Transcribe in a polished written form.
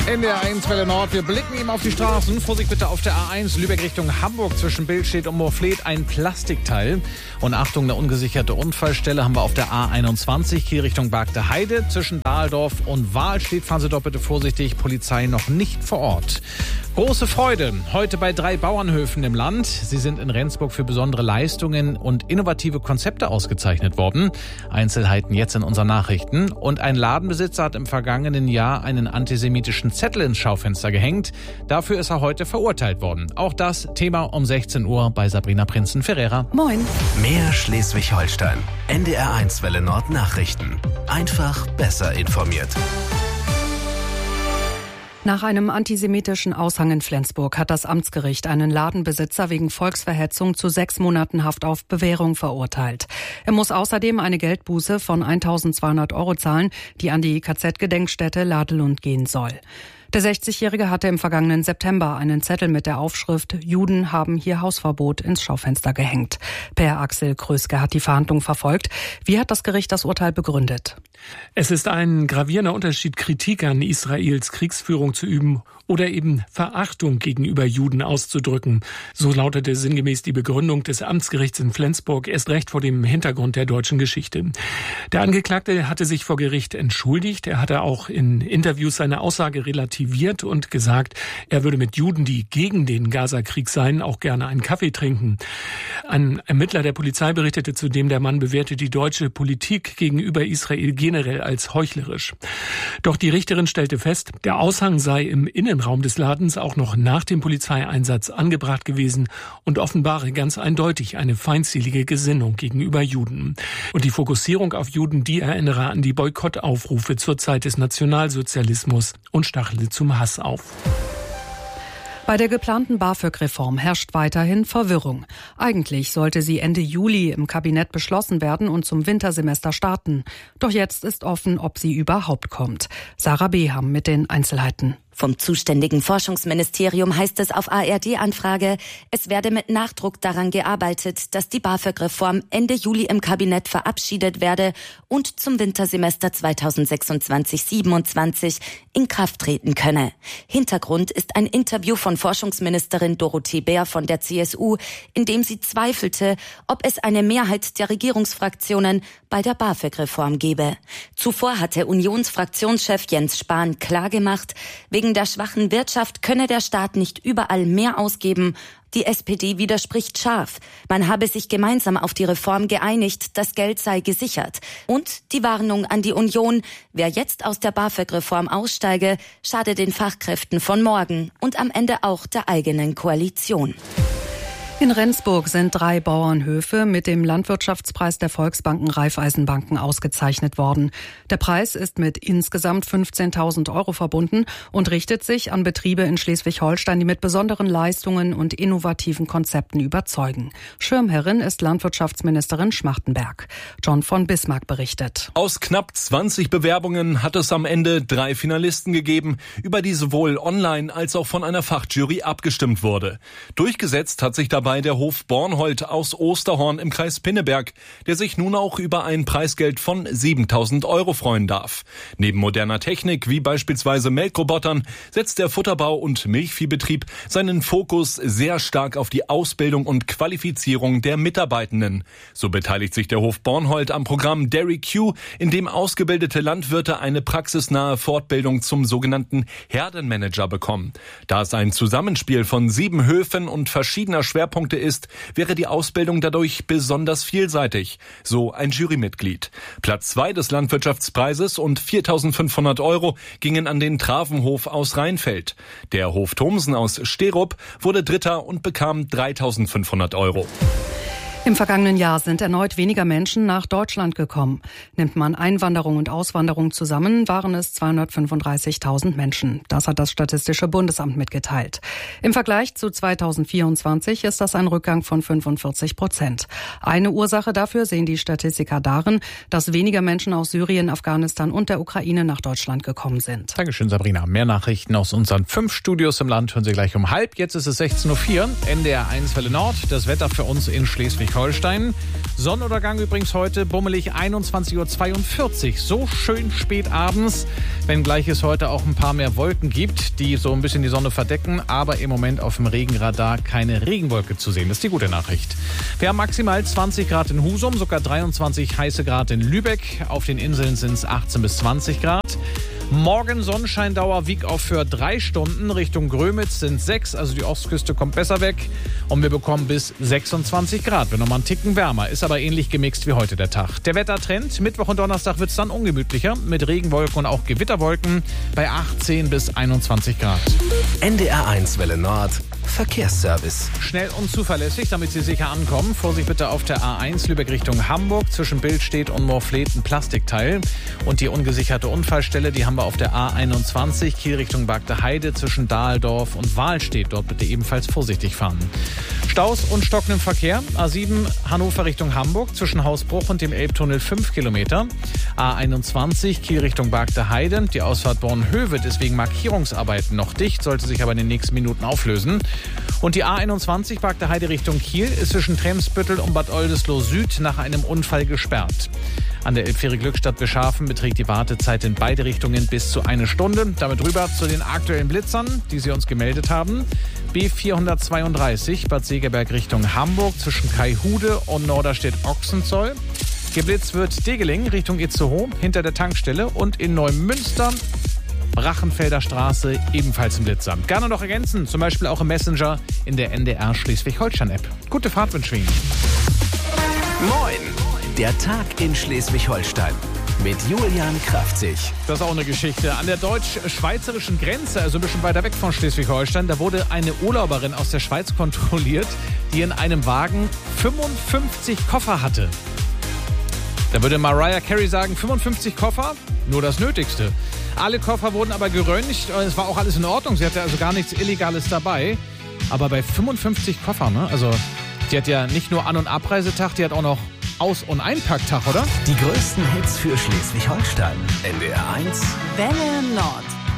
NDR 1 Welle Nord. Wir blicken ihm auf die Straßen. Vorsicht bitte auf der A1 Lübeck Richtung Hamburg zwischen Billstedt und Moorfleet ein Plastikteil. Und Achtung, eine ungesicherte Unfallstelle haben wir auf der A21 hier Richtung Bagde Heide. Zwischen Dahldorf und Wahlstedt fahren Sie doch bitte vorsichtig. Polizei noch nicht vor Ort. Große Freude heute bei 3 Bauernhöfen im Land. Sie sind in Rendsburg für besondere Leistungen und innovative Konzepte ausgezeichnet worden. Einzelheiten jetzt in unseren Nachrichten. Und ein Ladenbesitzer hat im vergangenen Jahr einen antisemitischen Zettel ins Schaufenster gehängt. Dafür ist er heute verurteilt worden. Auch das Thema um 16 Uhr bei Sabrina Prinzen-Ferreira. Moin. Mehr Schleswig-Holstein. NDR 1 Welle Nord Nachrichten. Einfach besser informiert. Nach einem antisemitischen Aushang in Flensburg hat das Amtsgericht einen Ladenbesitzer wegen Volksverhetzung zu 6 Monaten Haft auf Bewährung verurteilt. Er muss außerdem eine Geldbuße von 1.200 € zahlen, die an die KZ-Gedenkstätte Ladelund gehen soll. Der 60-Jährige hatte im vergangenen September einen Zettel mit der Aufschrift „Juden haben hier Hausverbot" ins Schaufenster gehängt. Per Axel Kröske hat die Verhandlung verfolgt. Wie hat das Gericht das Urteil begründet? Es ist ein gravierender Unterschied, Kritik an Israels Kriegsführung zu üben oder eben Verachtung gegenüber Juden auszudrücken. So lautete sinngemäß die Begründung des Amtsgerichts in Flensburg, erst recht vor dem Hintergrund der deutschen Geschichte. Der Angeklagte hatte sich vor Gericht entschuldigt. Er hatte auch in Interviews seine Aussage relativiert und gesagt, er würde mit Juden, die gegen den Gaza-Krieg seien, auch gerne einen Kaffee trinken. Ein Ermittler der Polizei berichtete zudem, der Mann bewerte die deutsche Politik gegenüber Israel generell als heuchlerisch. Doch die Richterin stellte fest, der Aushang sei im Innenraum des Ladens auch noch nach dem Polizeieinsatz angebracht gewesen und offenbare ganz eindeutig eine feindselige Gesinnung gegenüber Juden. Und die Fokussierung auf Juden, die erinnere an die Boykottaufrufe zur Zeit des Nationalsozialismus und stachele zum Hass auf. Bei der geplanten BAföG-Reform herrscht weiterhin Verwirrung. Eigentlich sollte sie Ende Juli im Kabinett beschlossen werden und zum Wintersemester starten. Doch jetzt ist offen, ob sie überhaupt kommt. Sarah Beham mit den Einzelheiten. Vom zuständigen Forschungsministerium heißt es auf ARD-Anfrage, es werde mit Nachdruck daran gearbeitet, dass die BAföG-Reform Ende Juli im Kabinett verabschiedet werde und zum Wintersemester 2026/27 in Kraft treten könne. Hintergrund ist ein Interview von Forschungsministerin Dorothee Bär von der CSU, in dem sie zweifelte, ob es eine Mehrheit der Regierungsfraktionen bei der BAföG-Reform gebe. Zuvor hatte Unionsfraktionschef Jens Spahn klargemacht, wegen der schwachen Wirtschaft könne der Staat nicht überall mehr ausgeben. Die SPD widerspricht scharf. Man habe sich gemeinsam auf die Reform geeinigt, das Geld sei gesichert. Und die Warnung an die Union, wer jetzt aus der BAföG-Reform aussteige, schade den Fachkräften von morgen und am Ende auch der eigenen Koalition. In Rendsburg sind 3 Bauernhöfe mit dem Landwirtschaftspreis der Volksbanken Raiffeisenbanken ausgezeichnet worden. Der Preis ist mit insgesamt 15.000 € verbunden und richtet sich an Betriebe in Schleswig-Holstein, die mit besonderen Leistungen und innovativen Konzepten überzeugen. Schirmherrin ist Landwirtschaftsministerin Schmachtenberg. John von Bismarck berichtet. Aus knapp 20 Bewerbungen hat es am Ende 3 Finalisten gegeben, über die sowohl online als auch von einer Fachjury abgestimmt wurde. Durchgesetzt hat sich dabei der Hof Bornhold aus Osterhorn im Kreis Pinneberg, der sich nun auch über ein Preisgeld von 7.000 € freuen darf. Neben moderner Technik wie beispielsweise Melkrobotern setzt der Futterbau- und Milchviehbetrieb seinen Fokus sehr stark auf die Ausbildung und Qualifizierung der Mitarbeitenden. So beteiligt sich der Hof Bornhold am Programm Dairy Q, in dem ausgebildete Landwirte eine praxisnahe Fortbildung zum sogenannten Herdenmanager bekommen. Da es ein Zusammenspiel von 7 Höfen und verschiedener Schwerpunkte ist, wäre die Ausbildung dadurch besonders vielseitig, so ein Jurymitglied. Platz 2 des Landwirtschaftspreises und 4.500 € gingen an den Travenhof aus Rheinfeld. Der Hof Thomsen aus Sterup wurde Dritter und bekam 3.500 €. Im vergangenen Jahr sind erneut weniger Menschen nach Deutschland gekommen. Nimmt man Einwanderung und Auswanderung zusammen, waren es 235.000 Menschen. Das hat das Statistische Bundesamt mitgeteilt. Im Vergleich zu 2024 ist das ein Rückgang von 45%. Eine Ursache dafür sehen die Statistiker darin, dass weniger Menschen aus Syrien, Afghanistan und der Ukraine nach Deutschland gekommen sind. Dankeschön, Sabrina. Mehr Nachrichten aus unseren 5 Studios im Land hören Sie gleich um 12:30. Jetzt ist es 16:04 Uhr. NDR 1 Welle Nord. Das Wetter für uns in Schleswig Schleswig-Holstein. Sonnenuntergang übrigens heute bummelig 21:42 Uhr. So schön spät abends, wenngleich es heute auch ein paar mehr Wolken gibt, die so ein bisschen die Sonne verdecken, aber im Moment auf dem Regenradar keine Regenwolke zu sehen. Das ist die gute Nachricht. Wir haben maximal 20 Grad in Husum, sogar 23 heiße Grad in Lübeck. Auf den Inseln sind es 18 bis 20 Grad. Morgen Sonnenscheindauer Wieg auf für 3 Stunden. Richtung Grömitz sind 6, also die Ostküste kommt besser weg. Und wir bekommen bis 26 Grad, wenn nochmal ein Ticken wärmer. Ist aber ähnlich gemixt wie heute der Tag. Der Wettertrend, Mittwoch und Donnerstag wird es dann ungemütlicher. Mit Regenwolken und auch Gewitterwolken bei 18 bis 21 Grad. NDR1 Welle Nord. Verkehrsservice. Schnell und zuverlässig, damit Sie sicher ankommen. Vorsicht bitte auf der A1 Lübeck Richtung Hamburg. Zwischen Billstedt und Moorfleet ein Plastikteil. Und die ungesicherte Unfallstelle, die haben wir auf der A21 Kiel Richtung Bagde-Heide zwischen Dahldorf und Wahlstedt. Dort bitte ebenfalls vorsichtig fahren. Staus und stockendem Verkehr. A7 Hannover Richtung Hamburg zwischen Hausbruch und dem Elbtunnel 5 Kilometer. A21 Kiel Richtung Bagde-Heide. Die Ausfahrt Bornhöved ist wegen Markierungsarbeiten noch dicht, sollte sich aber in den nächsten Minuten auflösen. Und die A21 Bagde-Heide Richtung Kiel ist zwischen Tremsbüttel und Bad Oldesloe Süd nach einem Unfall gesperrt. An der Elbfähre Glückstadt-Beschafen beträgt die Wartezeit in beide Richtungen bis zu 1 Stunde. Damit rüber zu den aktuellen Blitzern, die Sie uns gemeldet haben. B432 Bad Segeberg Richtung Hamburg zwischen Kaihude und Norderstedt-Ochsenzoll. Geblitzt wird Degeling Richtung Itzehoe hinter der Tankstelle und in Neumünster Brachenfelder Straße ebenfalls im Blitzer. Gerne noch ergänzen, zum Beispiel auch im Messenger in der NDR Schleswig-Holstein-App. Gute Fahrt wünsche ich Ihnen. Moin! Der Tag in Schleswig-Holstein mit Julian Kraftzig. Das ist auch eine Geschichte. An der deutsch-schweizerischen Grenze, also ein bisschen weiter weg von Schleswig-Holstein, da wurde eine Urlauberin aus der Schweiz kontrolliert, die in einem Wagen 55 Koffer hatte. Da würde Mariah Carey sagen, 55 Koffer, nur das Nötigste. Alle Koffer wurden aber geröntgt, es war auch alles in Ordnung, sie hatte also gar nichts Illegales dabei. Aber bei 55 Koffern, ne? Also die hat ja nicht nur An- und Abreisetag, die hat auch noch Aus- und Einpacktag, oder? Die größten Hits für Schleswig-Holstein. NDR1 Welle Nord.